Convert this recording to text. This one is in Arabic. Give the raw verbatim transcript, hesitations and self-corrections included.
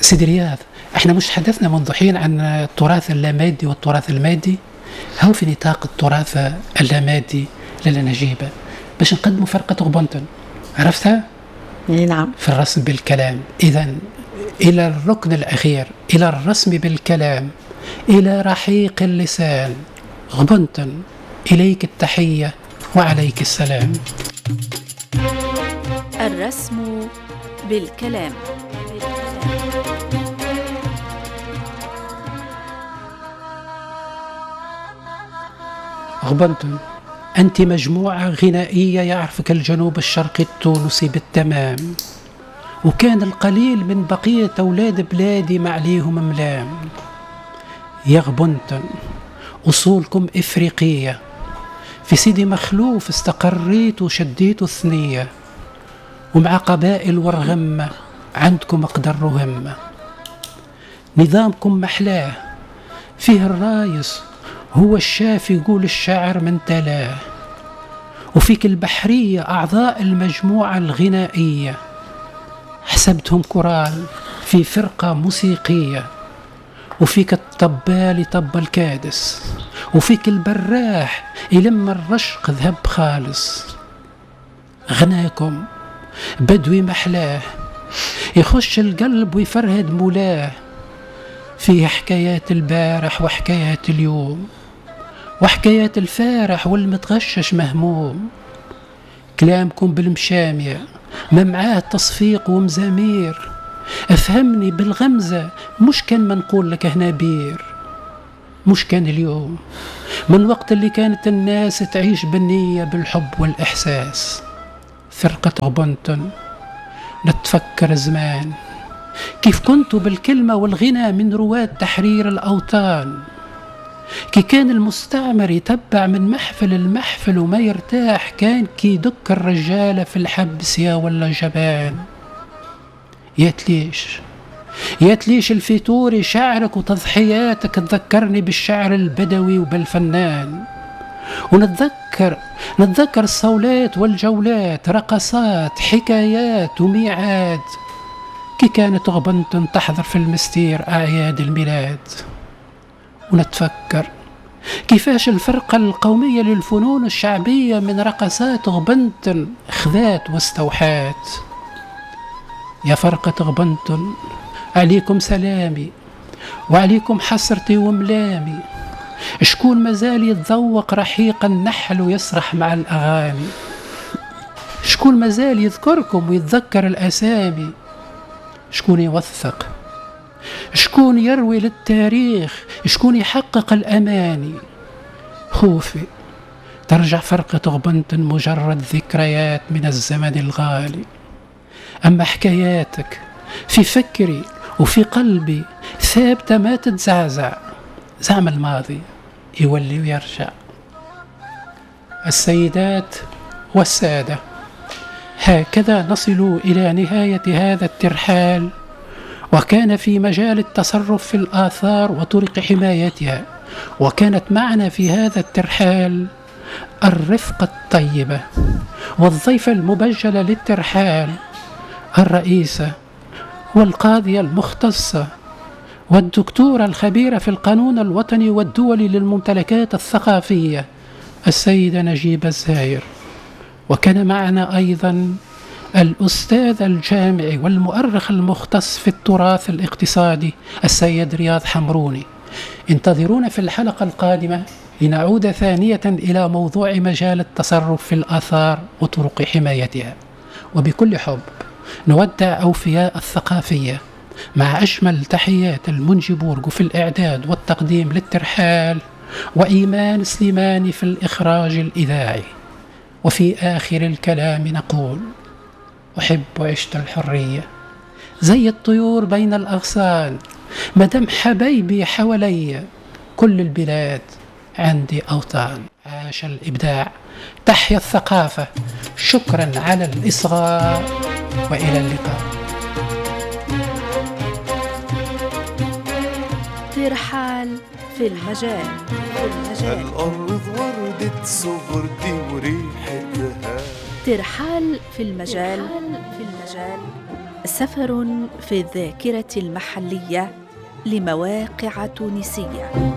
سيدي رياض، احنا مش حدثنا منذ حين عن التراث اللامادي والتراث المادي؟ هو في نطاق التراث اللامادي للنجيبة باش نقدموا فرقة غبنتن، عرفتها؟ نعم. في الرسم بالكلام. إذن إلى الركن الأخير، إلى الرسم بالكلام، إلى رحيق اللسان، غبنتن، إليك التحية وعليك السلام. الرسم بالكلام. غبنتن، أنت مجموعة غنائية يعرفك الجنوب الشرقي التونسي بالتمام، وكان القليل من بقية أولاد بلادي معليهم ملام. يا غبنتن، أصولكم إفريقية، في سيدي مخلوف استقريت وشديت الثنية، ومع قبائل ورغمة عندكم أقدر همة. نظامكم محلاه، فيه الرايس هو الشاف يقول الشاعر من تلاه، وفيك البحرية أعضاء المجموعة الغنائية، حسبتهم كورال في فرقة موسيقية، وفيك الطبال طب الكادس، وفيك البراح يلم الرشق ذهب خالص. غناكم بدوي محلاه، يخش القلب ويفرهد مولاه، فيه حكايات البارح وحكايات اليوم، وحكايات الفارح والمتغشش مهموم. كلامكم بالمشامية ما معاه تصفيق ومزامير، افهمني بالغمزة مش كان ما نقول لك هنا بير. مش كان اليوم، من وقت اللي كانت الناس تعيش بالنية بالحب والإحساس. فرقة غبنتن نتفكر زمان كيف كنتوا بالكلمة والغنى من رواد تحرير الأوطان، كي كان المستعمر يتبع من محفل المحفل وما يرتاح، كان كي يدك الرجالة في الحبس يا ولا جبان. ياتليش ياتليش الفيتوري شعرك وتضحياتك تذكرني بالشعر البدوي وبالفنان، ونتذكر نتذكر الصولات والجولات، رقصات، حكايات وميعاد، كي كانت غبنتن تحضر في المستير أعياد الميلاد. ونتفكر كيفاش الفرقة القومية للفنون الشعبية من رقصات غبنتن خذات واستوحات. يا فرقة غبنتن، عليكم سلامي وعليكم حسرتي وملامي. شكون مازال يتذوق رحيق النحل ويسرح مع الأغاني؟ شكون مازال يذكركم ويتذكر الأسامي؟ شكون يوثق؟ شكون يروي للتاريخ؟ شكون يحقق الأماني؟ خوفي ترجع فرقة غبنتن مجرد ذكريات من الزمن الغالي، أما حكاياتك في فكري وفي قلبي ثابتة ما تتزعزع، زعم الماضي يولي ويرجع. السيدات والسادة، هكذا نصل إلى نهاية هذا الترحال، وكان في مجال التصرف في الآثار وطرق حمايتها. وكانت معنا في هذا الترحال الرفقة الطيبة والضيفة المبجلة للترحال، الرئيسة والقاضية المختصة والدكتورة الخبيرة في القانون الوطني والدولي للممتلكات الثقافية السيدة نجيبة الزهير. وكان معنا أيضا الأستاذ الجامعي والمؤرخ المختص في التراث الاقتصادي السيد رياض حمروني. انتظرونا في الحلقة القادمة لنعود ثانية إلى موضوع مجال التصرف في الآثار وطرق حمايتها. وبكل حب نودع أوفياء الثقافية مع أجمل تحيات المنجي بورغو في الإعداد والتقديم للترحال، وإيمان سليماني في الإخراج الإذاعي. وفي آخر الكلام نقول: أحب عشت الحرية زي الطيور بين الأغصان، مدام حبايبي حوالي كل البلاد عندي أوطان. عاش الإبداع، تحيا الثقافة. شكرا على الإصغاء وإلى اللقاء. ترحال في المجال. في المجال الأرض وردة صغرتي وريحتها. ترحال في المجال. في المجال سفر في الذاكرة المحلية لمواقع تونسية.